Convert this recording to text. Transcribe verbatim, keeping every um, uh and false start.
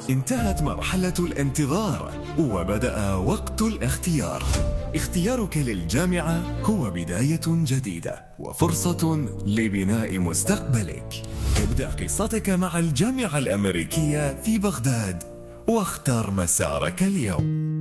انتهت مرحلة الانتظار وبدأ وقت الاختيار. اختيارك للجامعة هو بداية جديدة وفرصة لبناء مستقبلك. ابدأ قصتك مع الجامعة الأمريكية في بغداد واختر مسارك اليوم.